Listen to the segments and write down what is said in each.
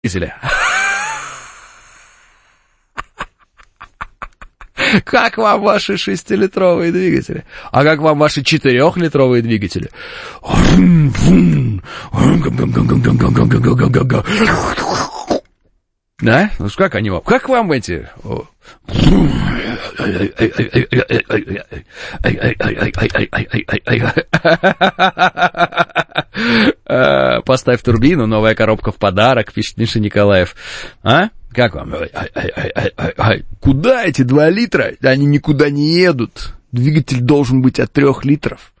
двигателя. Как вам ваши 6-литровые двигатели? А как вам ваши 4-литровые двигатели? Да? Ну как они вам? Как вам эти? Поставь турбину, новая коробка в подарок, пишет Миша Николаев. А? Как вам? Куда эти 2 литра? Они никуда не едут. Двигатель должен быть от 3 литров.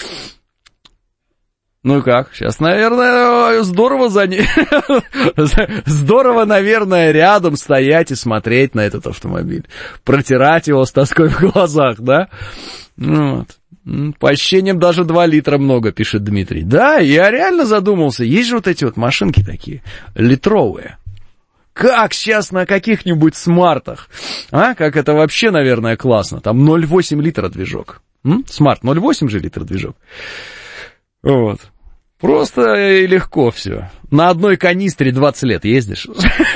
Ну и как? Сейчас, наверное, здорово здорово, наверное, рядом стоять и смотреть на этот автомобиль. Протирать его с тоской в глазах, да? Вот. По ощущениям, даже 2 литра много, пишет Дмитрий. Да, я реально задумался. Есть же вот эти вот машинки такие, литровые. Как сейчас на каких-нибудь смартах, а? Как это вообще, наверное, классно. Там 0,8 литра движок. Смарт, 0,8 же литра движок. Вот. Просто и легко все. На одной канистре 20 лет ездишь.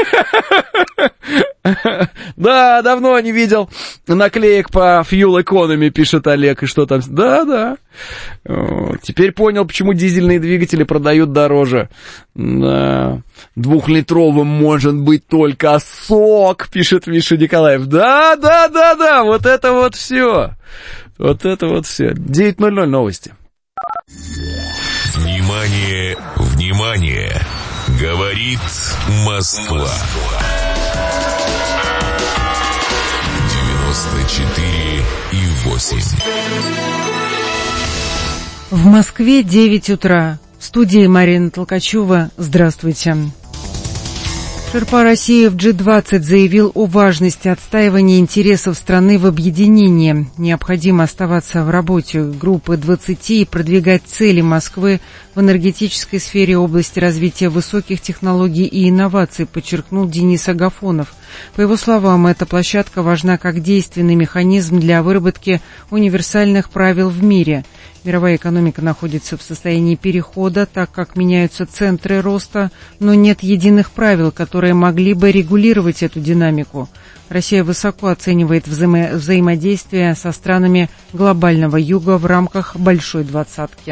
Да, давно не видел наклеек по Fuel Economy, пишет Олег, и что там. Да. Теперь понял, почему дизельные двигатели продают дороже. Да. 2-литровым может быть только сок, пишет Миша Николаев. Да, вот это вот все. 9:00 новости. Внимание! Говорит Москва. 94,8. В Москве 9 утра. В студии Марина Толкачева. Здравствуйте. Шерпа России в G20 заявил о важности отстаивания интересов страны в объединении. Необходимо оставаться в работе группы 20 и продвигать цели Москвы в энергетической сфере области развития высоких технологий и инноваций, подчеркнул Денис Агафонов. По его словам, эта площадка важна как действенный механизм для выработки универсальных правил в мире. Мировая экономика находится в состоянии перехода, так как меняются центры роста, но нет единых правил, которые могли бы регулировать эту динамику. Россия высоко оценивает взаимодействие со странами глобального юга в рамках Большой двадцатки.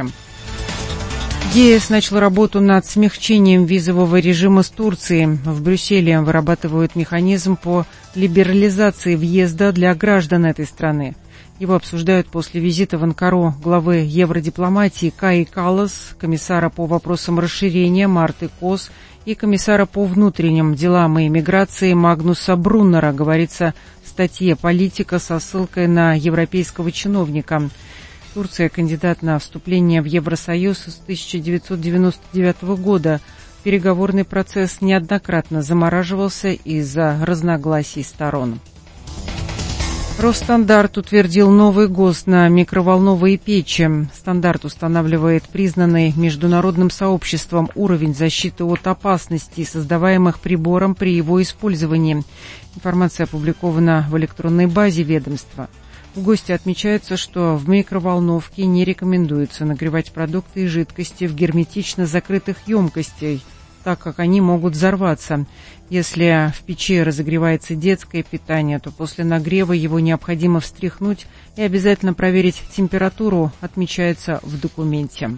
ЕС начал работу над смягчением визового режима с Турцией. В Брюсселе вырабатывают механизм по либерализации въезда для граждан этой страны. Его обсуждают после визита в Анкару главы евродипломатии Каи Каллас, комиссара по вопросам расширения Марты Кос и комиссара по внутренним делам и миграции Магнуса Бруннера, говорится в статье «Политика» со ссылкой на европейского чиновника. Турция кандидат на вступление в Евросоюз с 1999 года. Переговорный процесс неоднократно замораживался из-за разногласий сторон. Росстандарт утвердил новый ГОСТ на микроволновые печи. Стандарт устанавливает признанный международным сообществом уровень защиты от опасностей, создаваемых прибором при его использовании. Информация опубликована в электронной базе ведомства. В ГОСТе отмечается, что в микроволновке не рекомендуется нагревать продукты и жидкости в герметично закрытых емкостях, так как они могут взорваться. Если в печи разогревается детское питание, то после нагрева его необходимо встряхнуть и обязательно проверить температуру, отмечается в документе.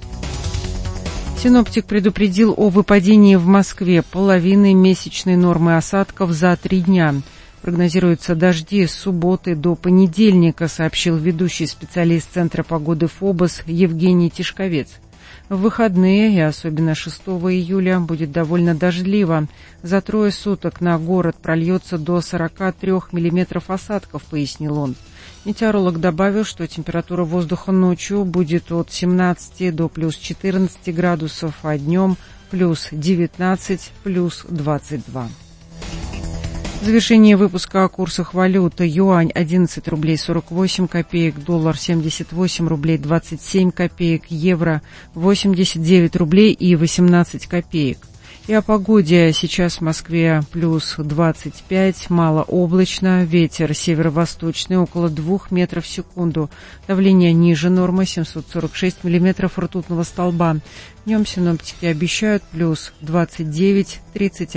Синоптик предупредил о выпадении в Москве половины месячной нормы осадков за 3 дня. Прогнозируются дожди с субботы до понедельника, сообщил ведущий специалист Центра погоды ФОБОС Евгений Тишковец. В выходные, и особенно 6 июля, будет довольно дождливо. За 3 суток на город прольется до 43 миллиметров осадков, пояснил он. Метеоролог добавил, что температура воздуха ночью будет от 17 до плюс 14 градусов, а днем плюс 19, плюс 22. В завершении выпуска о курсах валют. Юань 11 рублей 48 копеек, доллар 78 рублей 27 копеек, евро 89 рублей и 18 копеек. И о погоде. Сейчас в Москве плюс 25, малооблачно, ветер северо-восточный около 2 метров в секунду, давление ниже нормы 746 миллиметров ртутного столба. Днем синоптики обещают плюс 29, 30